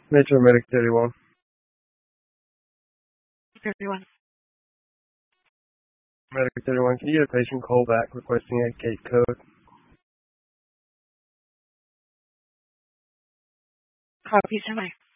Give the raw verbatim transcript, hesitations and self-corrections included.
Metro Medic thirty-one. thirty-one. Medic thirty-one, can you get a patient call back requesting a gate code? Copy, semi.